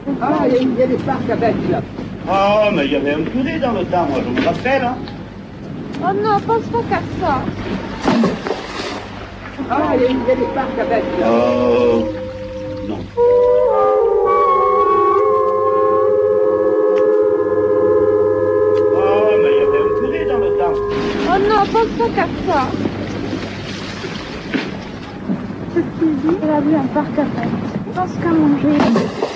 Ah, il y a des parcs à bêtes, là. Ah, mais il y avait un curé dans le temps, moi, je me rappelle, hein. Oh non, pense pas qu'à ça. Ah, il y a des parcs à bêtes, là. Non. Ah, mais il y avait un curé dans le temps. Oh non, pense pas qu'à ça. C'est ce qu'il dit. Il a vu un parc à bêtes. Je pense qu'à manger.